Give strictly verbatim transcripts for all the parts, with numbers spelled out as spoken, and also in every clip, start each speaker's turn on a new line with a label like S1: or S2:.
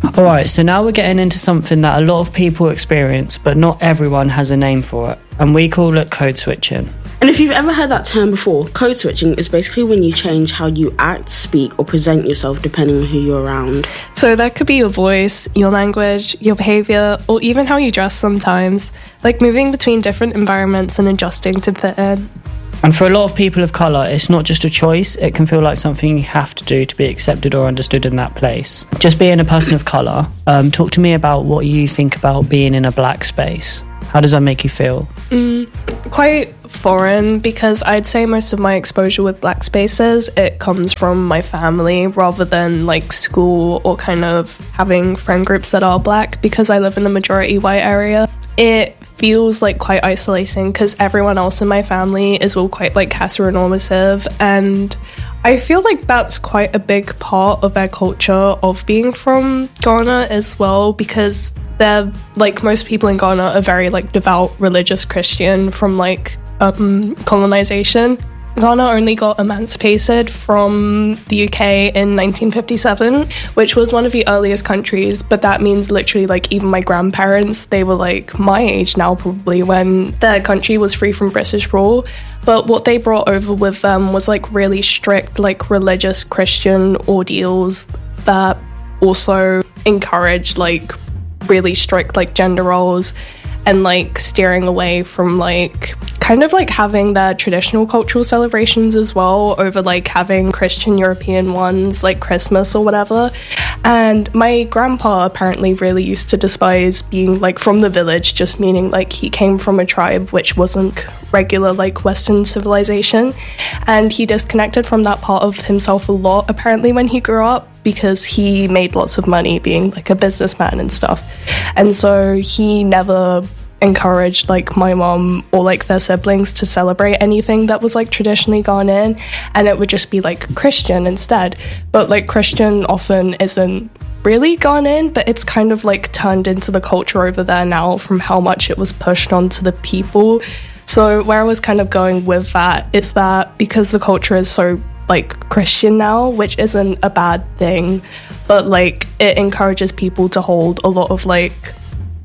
S1: All right, so now we're getting into something that a lot of people experience, but not everyone has a name for it, and we call it code switching.
S2: And if you've ever heard that term before, code switching is basically when you change how you act, speak, or present yourself depending on who you're around.
S3: So that could be your voice, your language, your behaviour, or even how you dress sometimes, like moving between different environments and adjusting to fit in.
S1: And for a lot of people of colour, it's not just a choice, it can feel like something you have to do to be accepted or understood in that place. Just being a person of colour, um, talk to me about what you think about being in a black space. How does that make you feel?
S3: Mm, quite foreign, because I'd say most of my exposure with black spaces, it comes from my family rather than like school or kind of having friend groups that are black, because I live in the majority white area. It feels like quite isolating because everyone else in my family is all quite like heteronormative, and I feel like that's quite a big part of their culture of being from Ghana as well, because they're like, most people in Ghana are very like devout religious Christian from like um, colonization. Ghana only got emancipated from the U K in nineteen fifty-seven, which was one of the earliest countries, but that means literally like even my grandparents, they were like my age now probably when their country was free from British rule. But what they brought over with them was like really strict like religious Christian ordeals that also encouraged like really strict like gender roles and like steering away from like kind of like having their traditional cultural celebrations as well over like having Christian European ones like Christmas or whatever. And my grandpa apparently really used to despise being like from the village, just meaning like he came from a tribe which wasn't regular like Western civilization, and he disconnected from that part of himself a lot apparently when he grew up, because he made lots of money being like a businessman and stuff. And so he never encouraged like my mom or like their siblings to celebrate anything that was like traditionally Ghanaian, and it would just be like Christian instead. But like Christian often isn't really Ghanaian, but it's kind of like turned into the culture over there now from how much it was pushed onto the people. So where I was kind of going with that is that because the culture is so like Christian now, which isn't a bad thing, but like it encourages people to hold a lot of like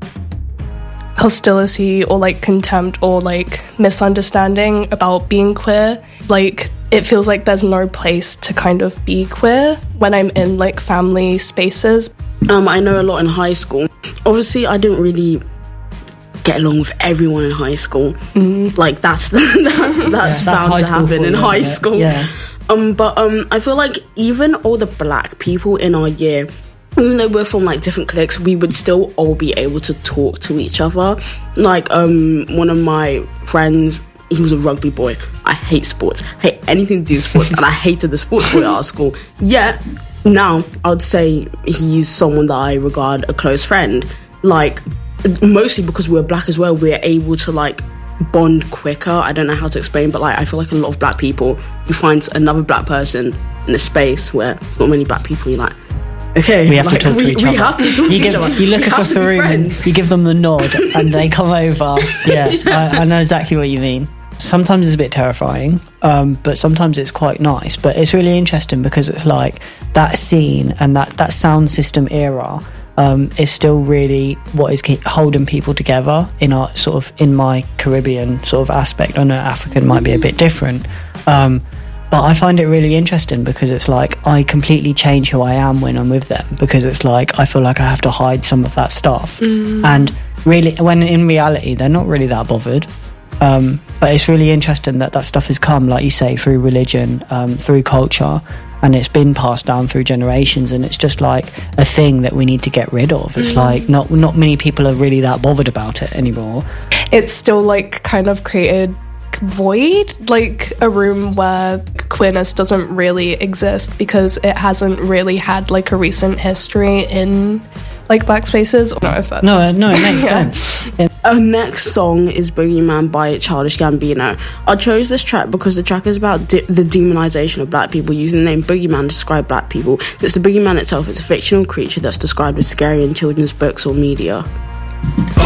S3: hostility or like contempt or like misunderstanding about being queer. Like it feels like there's no place to kind of be queer when I'm in like family spaces.
S2: Um, I know a lot in high school. Obviously, I didn't really get along with everyone in high school. Mm. Like that's that's that's, that's
S1: yeah,
S2: bound
S1: that's
S2: to happen in
S1: you,
S2: high school.
S1: Yeah.
S2: Um, but um, I feel like even all the black people in our year, even though we're from like different cliques, we would still all be able to talk to each other. Like um, one of my friends, he was a rugby boy. I hate sports, hate anything to do with sports, and I hated the sports boy at our school. Yet now I would say he's someone that I regard a close friend. Like mostly because we're black as well, we're able to like bond quicker. I don't know how to explain, but like I feel like a lot of black people, you find another black person in a space where there's not many black people, you're like, okay,
S1: we have
S2: like,
S1: to talk
S2: we,
S1: to each
S2: we
S1: other.
S2: have to talk
S1: you
S2: to
S1: give,
S2: each other.
S1: You look
S2: we
S1: across the room, and you give them the nod, and they come over. Yeah, I, I know exactly what you mean. Sometimes it's a bit terrifying, um, but sometimes it's quite nice. But it's really interesting because it's like that scene and that, that sound system era um, is still really what is keep holding people together in our sort of in my Caribbean sort of aspect. I know African might be a bit different, um, but I find it really interesting because it's like I completely change who I am when I'm with them, because it's like I feel like I have to hide some of that stuff, mm. and really when in reality they're not really that bothered. Um, but it's really interesting that that stuff has come, like you say, through religion, um, through culture, and it's been passed down through generations, and it's just like a thing that we need to get rid of. It's mm. like not not many people are really that bothered about it anymore.
S3: It's still like kind of created void, like a room where queerness doesn't really exist because it hasn't really had like a recent history in like black spaces. No, if that's...
S1: no, no, it makes yeah. sense. Yeah.
S2: Our next song is Boogeyman by Childish Gambino. I chose this track because the track is about de- the demonization of black people, using the name Boogeyman to describe black people. Since the Boogeyman itself is a fictional creature that's described as scary in children's books or media.